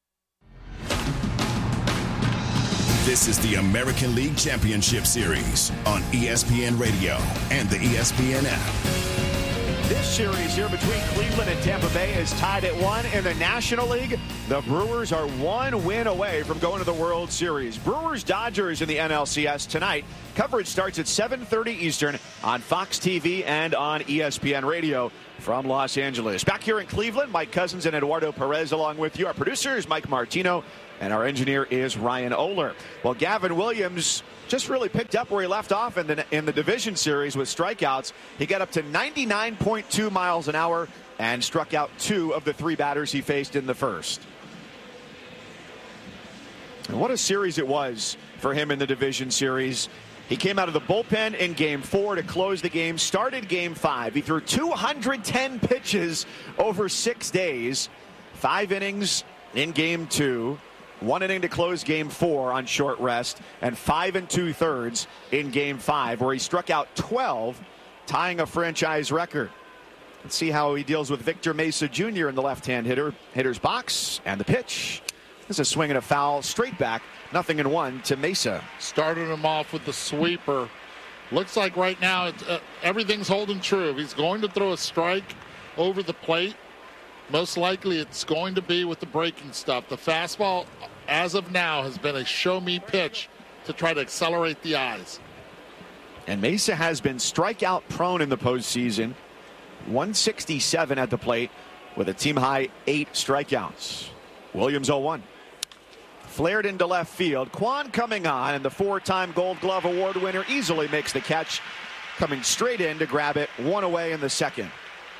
This is the American League Championship Series on ESPN Radio and the ESPN app. This series here between Cleveland and Tampa Bay is tied at 1 in the National League. The Brewers are 1 win away from going to the World Series. Brewers-Dodgers in the NLCS tonight. Coverage starts at 7:30 Eastern on Fox TV and on ESPN Radio from Los Angeles. Back here in Cleveland, Mike Cousins and Eduardo Perez along with you. Our producer is Mike Martino, and our engineer is Ryan Oler. Well, Gavin Williams just really picked up where he left off in the division series with strikeouts. He got up to 99.2 miles an hour and struck out 2 of the 3 batters he faced in the first. And what a series it was for him in the division series. He came out of the bullpen in Game 4 to close the game, started Game 5. He threw 210 pitches over 6 days, 5 innings in Game 2. 1 inning to close Game 4 on short rest, and 5 2/3 in Game 5, where he struck out 12, tying a franchise record. Let's see how he deals with Victor Mesa Jr. in the left-hand hitter's box, and the pitch. This is a swing and a foul straight back, 0-1 to Mesa. Started him off with the sweeper. Looks like right now everything's holding true. He's going to throw a strike over the plate. Most likely it's going to be with the breaking stuff. The fastball, as of now, has been a show-me pitch to try to accelerate the eyes. And Mesa has been strikeout prone in the postseason. 167 at the plate with a team-high 8 strikeouts. Williams 0-1. Flared into left field. Kwan coming on, and the 4-time Gold Glove Award winner easily makes the catch, coming straight in to grab it 1 away in the second.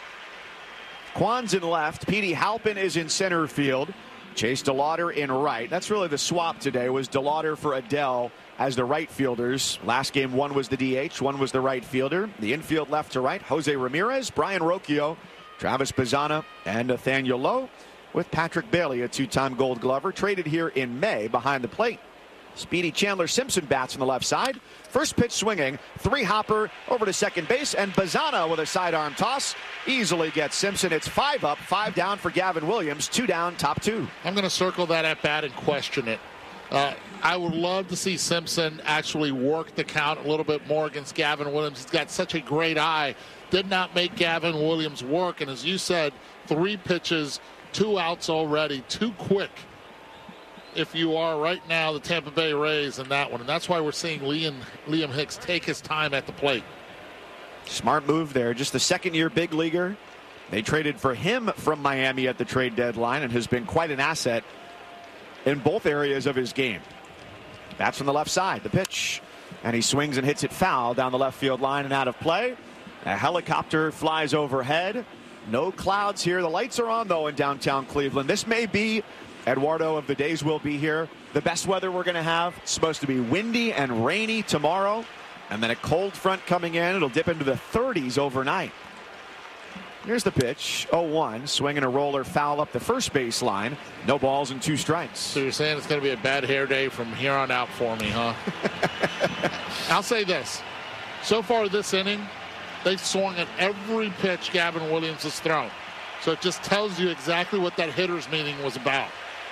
Kwan's in left. Petey Halpin is in center field. Chase DeLauder in right. That's really the swap today, was DeLauder for Adell as the right fielders. Last game, one was the DH, one was the right fielder. The infield left to right, Jose Ramirez, Brian Rocchio, Travis Bazzana, and Nathaniel Lowe, with Patrick Bailey, a 2-time Gold Glover, traded here in May behind the plate. Speedy Chandler Simpson bats on the left side. First pitch swinging, 3-hopper over to second base, and Bazzana with a sidearm toss easily gets Simpson. It's 5 up, 5 down for Gavin Williams, 2 down, top 2. I'm going to circle that at bat and question it. I would love to see Simpson actually work the count a little bit more against Gavin Williams. He's got such a great eye. Did not make Gavin Williams work, and as you said, 3 pitches, 2 outs already, too quick. If you are right now the Tampa Bay Rays in that one. And that's why we're seeing Liam Hicks take his time at the plate. Smart move there. Just the second-year big leaguer. They traded for him from Miami at the trade deadline and has been quite an asset in both areas of his game. That's from the left side. The pitch. And he swings and hits it foul down the left field line and out of play. A helicopter flies overhead. No clouds here. The lights are on, though, in downtown Cleveland. This may be, Eduardo, of the days we'll be here, the best weather we're going to have. It's supposed to be windy and rainy tomorrow, and then a cold front coming in. It'll dip into the 30s overnight. Here's the pitch, 0-1, swinging a roller foul up the first base line. No balls and 2 strikes. So you're saying it's going to be a bad hair day from here on out for me, huh? I'll say this. So far this inning, they've swung at every pitch Gavin Williams has thrown. So it just tells you exactly what that hitter's meeting was about.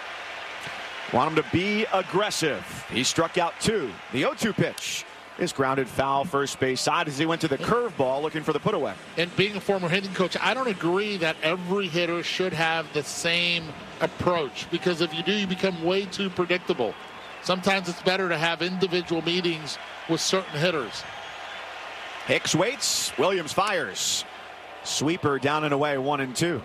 Want him to be aggressive. He struck out 2. The 0-2 pitch is grounded foul first base side as he went to the curveball looking for the put-away. And being a former hitting coach, I don't agree that every hitter should have the same approach, because if you do, you become way too predictable. Sometimes it's better to have individual meetings with certain hitters. Hicks waits. Williams fires. Sweeper down and away, 1-2.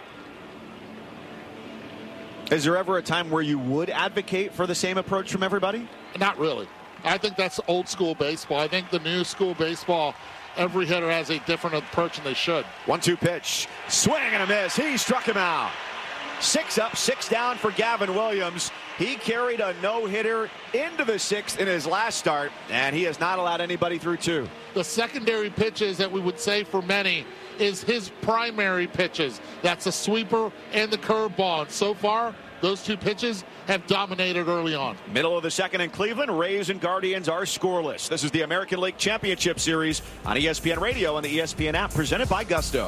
Is there ever a time where you would advocate for the same approach from everybody? Not really. I think that's old school baseball. I think the new school baseball, every hitter has a different approach, and they should. 1-2 pitch. Swing and a miss. He struck him out. 6 up, 6 down for Gavin Williams. He carried a no-hitter into the 6th in his last start, and he has not allowed anybody through 2. The secondary pitches that we would say for many is his primary pitches. That's the sweeper and the curveball. And so far, those 2 pitches have dominated early on. Middle of the second in Cleveland, Rays and Guardians are scoreless. This is the American League Championship Series on ESPN Radio and the ESPN app, presented by Gusto.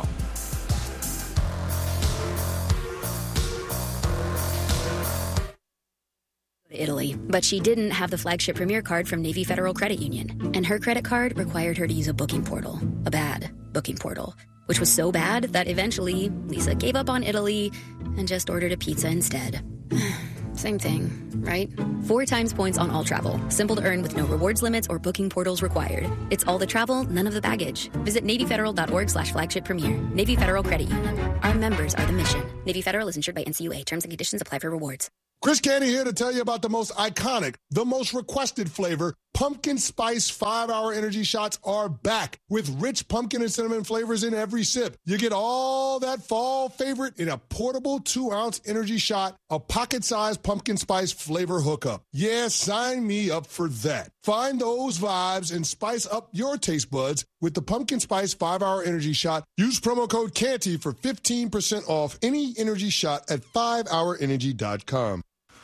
Italy, but she didn't have the flagship Premier card from Navy Federal Credit Union, and her credit card required her to use a booking portal, a bad booking portal. which was so bad that eventually Lisa gave up on Italy and just ordered a pizza instead. Same thing, right? 4 times points on all travel. Simple to earn with no rewards limits or booking portals required. It's all the travel, none of the baggage. Visit NavyFederal.org/flagship premier. Navy Federal Credit Union. Our members are the mission. Navy Federal is insured by NCUA. Terms and conditions apply for rewards. Chris Canty here to tell you about the most iconic, the most requested flavor. Pumpkin Spice 5-Hour Energy Shots are back with rich pumpkin and cinnamon flavors in every sip. You get all that fall favorite in a portable 2-ounce energy shot, a pocket-sized pumpkin spice flavor hookup. Yeah, sign me up for that. Find those vibes and spice up your taste buds with the Pumpkin Spice 5-Hour Energy Shot. Use promo code CANTY for 15% off any energy shot at 5hourenergy.com.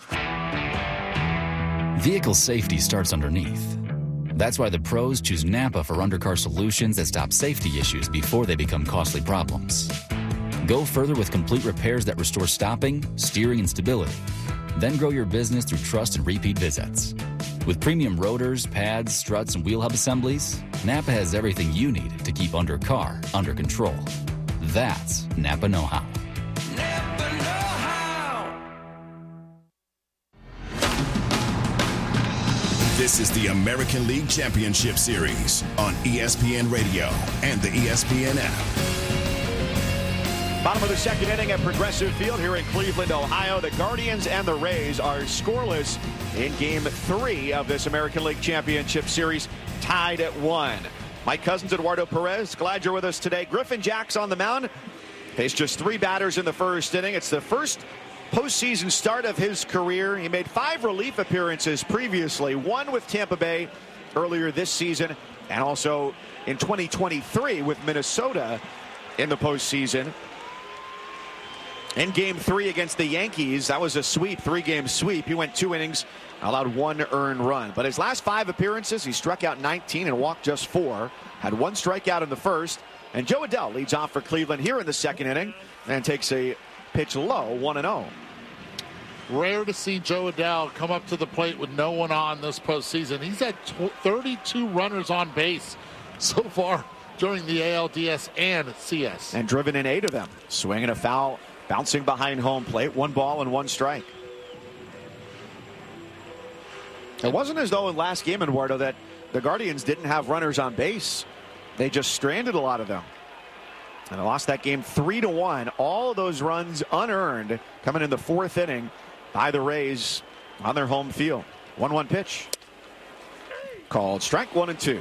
Vehicle safety starts underneath. That's why the pros choose Napa for undercar solutions that stop safety issues before they become costly problems. Go further with complete repairs that restore stopping, steering, and stability. Then grow your business through trust and repeat visits. With premium rotors, pads, struts, and wheel hub assemblies, Napa has everything you need to keep undercar under control. That's Napa know-how. This is the American League Championship Series on ESPN Radio and the ESPN app. Bottom of the second inning at Progressive Field here in Cleveland, Ohio. The Guardians and the Rays are scoreless in Game 3 of this American League Championship Series, tied at 1. Mike Cousins, Eduardo Perez, glad you're with us today. Griffin Jax on the mound. Faced just 3 batters in the first inning. It's the first postseason start of his career. He made 5 relief appearances previously, 1 with Tampa Bay earlier this season, and also in 2023 with Minnesota in the postseason. In Game 3 against the Yankees, that was a sweep, 3-game sweep. He went 2 innings, allowed 1 earned run. But his last 5 appearances, he struck out 19 and walked just 4. Had 1 strikeout in the first. And Joe Adell leads off for Cleveland here in the second inning and takes a pitch low, 1-0. Rare to see Joe Adell come up to the plate with no one on this postseason. He's had 32 runners on base so far during the ALDS and CS. And driven in 8 of them. Swinging a foul, bouncing behind home plate. 1 ball and 1 strike. It wasn't as though in last game, Eduardo, that the Guardians didn't have runners on base. They just stranded a lot of them. And they lost that game 3-1. All of those runs unearned coming in the 4th inning by the Rays on their home field. 1-1 pitch. Called strike 1-2.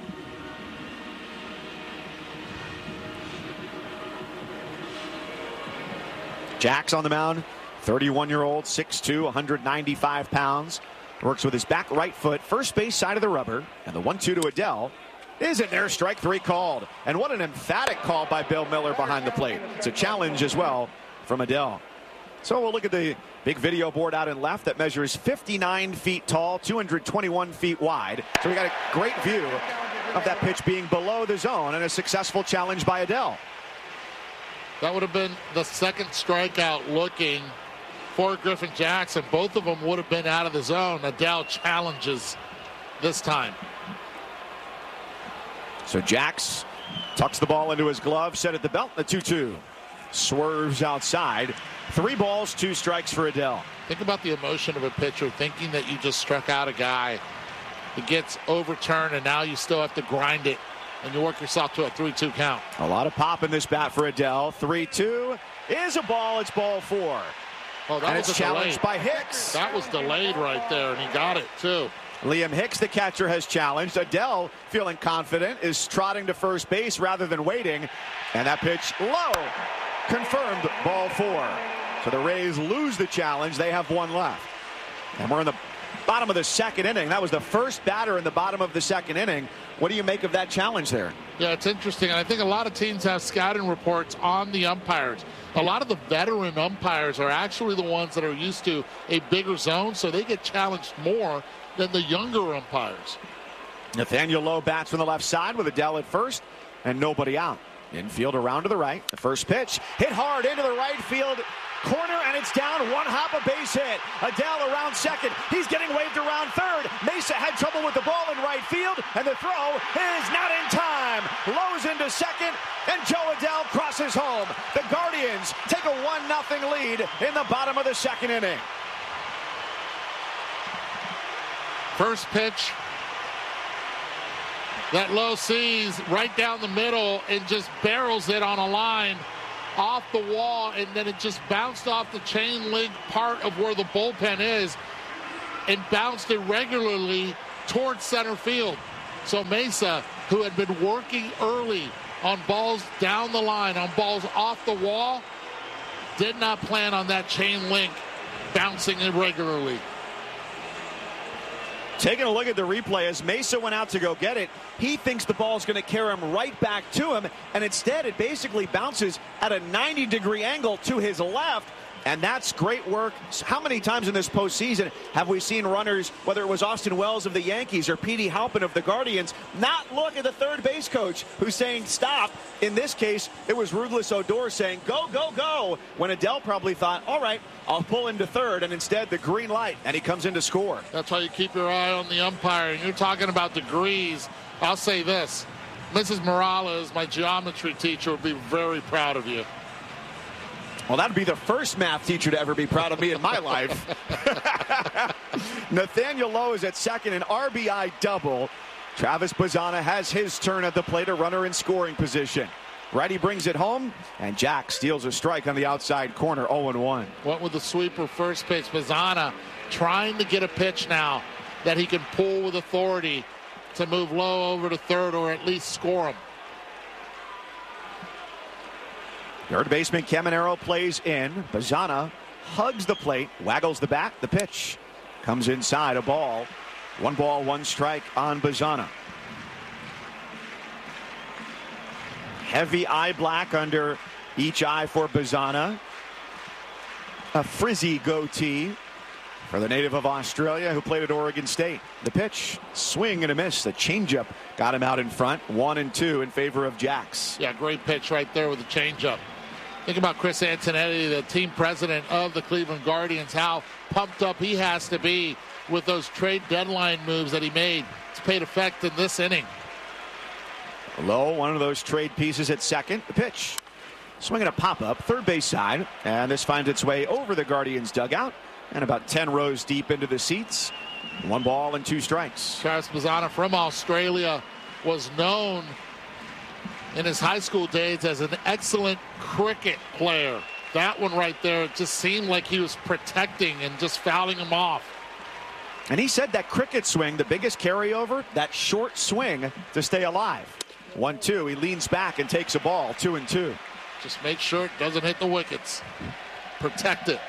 Jax on the mound. 31-year-old, 6'2", 195 pounds. Works with his back right foot, first base side of the rubber. And the 1-2 to Adell is in there. Strike 3 called. And what an emphatic call by Bill Miller behind the plate. It's a challenge as well from Adell. So we'll look at the big video board out in left that measures 59 feet tall, 221 feet wide. So we got a great view of that pitch being below the zone and a successful challenge by Adell. That would have been the second strikeout looking for Griffin Jax. Both of them would have been out of the zone. Adell challenges this time. So Jax tucks the ball into his glove, set at the belt, the 2-2. Swerves outside. 3 balls, 2 strikes for Adell. Think about the emotion of a pitcher thinking that you just struck out a guy. It gets overturned, and now you still have to grind it, and you work yourself to a 3-2 count. A lot of pop in this bat for Adell. 3-2 is a ball. It's ball 4. Oh, that was challenged by Hicks. That was delayed right there, and he got it, too. Liam Hicks, the catcher, has challenged. Adell, feeling confident, is trotting to first base rather than waiting. And that pitch low. Confirmed, ball 4. So the Rays lose the challenge. They have 1 left. And we're in the bottom of the second inning. That was the first batter in the bottom of the second inning. What do you make of that challenge there? Yeah, it's interesting. And I think a lot of teams have scouting reports on the umpires. A lot of the veteran umpires are actually the ones that are used to a bigger zone, so they get challenged more than the younger umpires. Nathaniel Lowe bats from the left side with Adell at first and nobody out. Infield around to the right. The first pitch hit hard into the right field corner, and it's down. One hop, a base hit. Adele around second. He's getting waved around third. Mesa had trouble with the ball in right field, and the throw is not in time. Lowe's into second, and Joe Adele crosses home. The Guardians take a 1-0 lead in the bottom of the second inning. First pitch that Lowe sees right down the middle and just barrels it on a line off the wall, and then it just bounced off the chain link part of where the bullpen is and bounced irregularly towards center field. So Mesa, who had been working early on balls down the line, on balls off the wall, did not plan on that chain link bouncing irregularly. Taking a look at the replay, as Mesa went out to go get it, he thinks the ball's going to carry him right back to him, and instead it basically bounces at a 90-degree angle to his left, and that's great work. How many times in this postseason have we seen runners, whether it was Austin Wells of the Yankees or Petey Halpin of the Guardians, not look at the third base coach who's saying stop? In this case, it was Ruthless Odor saying go, go, go, when Adele probably thought, all right, I'll pull into third, and instead the green light, and he comes in to score. That's why you keep your eye on the umpiring. You're talking about degrees. I'll say this. Mrs. Morales, my geometry teacher, would be very proud of you. Well, that would be the first math teacher to ever be proud of me in my life. Nathaniel Lowe is at second, an RBI double. Travis Bazzana has his turn at the plate, a runner in scoring position. Righty brings it home, and Jack steals a strike on the outside corner, 0-1. What with the sweeper first pitch, Bazzana trying to get a pitch now that he can pull with authority to move Lowe over to third or at least score him. Third baseman Caminero plays in. Bazzana hugs the plate, waggles the bat. The pitch comes inside, a ball. 1 ball, 1 strike on Bazzana. Heavy eye black under each eye for Bazzana. A frizzy goatee for the native of Australia who played at Oregon State. The pitch, swing and a miss. The changeup got him out in front. 1-2 in favor of Jacks. Yeah, great pitch right there with the changeup. Think about Chris Antonetti, the team president of the Cleveland Guardians, how pumped up he has to be with those trade deadline moves that he made. It's paid effect in this inning. Lowe, one of those trade pieces at second. The pitch, swinging a pop-up, third base side, and this finds its way over the Guardians dugout and about 10 rows deep into the seats. 1 ball and 2 strikes. Travis Bazzana from Australia was known in his high school days as an excellent cricket player. That one right there, it just seemed like he was protecting and just fouling him off. And he said that cricket swing, the biggest carryover, that short swing to stay alive. 1-2, he leans back and takes a ball, 2-2. Just make sure it doesn't hit the wickets. Protect it.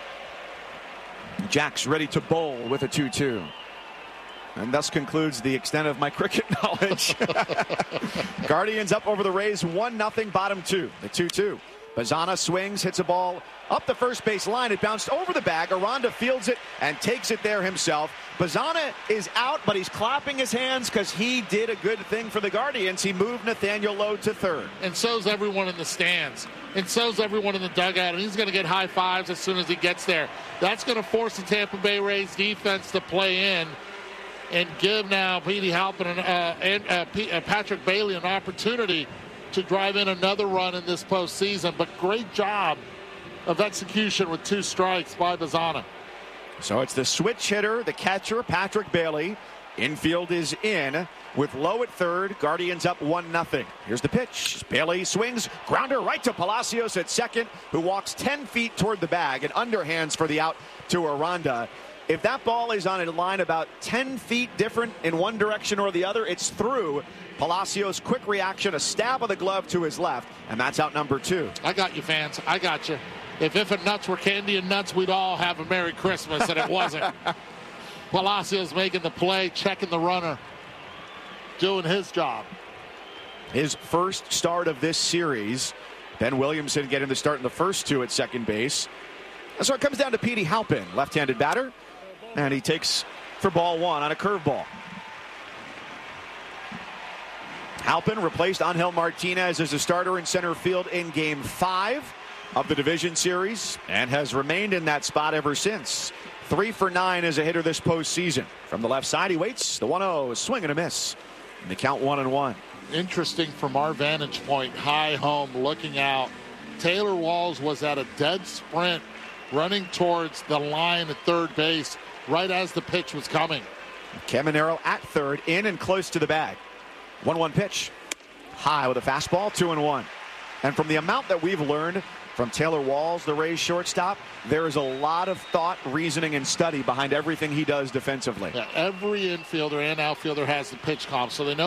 Jack's ready to bowl with a 2-2. And thus concludes the extent of my cricket knowledge. Guardians up over the Rays, 1-0, bottom 2. The 2-2. Bazzana swings, hits a ball up the first base line. It bounced over the bag. Aranda fields it and takes it there himself. Bazzana is out, but he's clapping his hands because he did a good thing for the Guardians. He moved Nathaniel Lowe to third. And so's everyone in the stands. And so's everyone in the dugout. And he's going to get high fives as soon as he gets there. That's going to force the Tampa Bay Rays defense to play in and give now Petey Halpin and Patrick Bailey an opportunity to drive in another run in this postseason. But great job of execution with 2 strikes by Bazzana. So it's the switch hitter, the catcher, Patrick Bailey. Infield is in with Lowe at third. Guardians up 1-0. Here's the pitch. Bailey swings. Grounder right to Palacios at second, who walks 10 feet toward the bag and underhands for the out to Aranda. If that ball is on a line about 10 feet different in one direction or the other, it's through. Palacios, quick reaction, a stab of the glove to his left, and that's out number 2. I got you, fans. I got you. If and nuts were candy and nuts, we'd all have a Merry Christmas, and it wasn't. Palacios making the play, checking the runner, doing his job. His first start of this series. Ben Williamson getting the start in the first 2 at second base. So it comes down to Petey Halpin, left-handed batter, and he takes for ball 1 on a curveball. Halpin replaced Angel Martinez as a starter in center field in Game 5. of the division series and has remained in that spot ever since. 3 for 9 as a hitter this postseason. From the left side, he waits. The 1-0, swing and a miss. And the count 1-1. Interesting from our vantage point, high home, looking out. Taylor Walls was at a dead sprint, running towards the line at third base right as the pitch was coming. Caminero at third, in and close to the bag. 1-1 pitch. High with a fastball, 2-1. And from the amount that we've learned from Taylor Walls, the Rays shortstop, there is a lot of thought, reasoning, and study behind everything he does defensively. Yeah, every infielder and outfielder has the pitch comp, so they know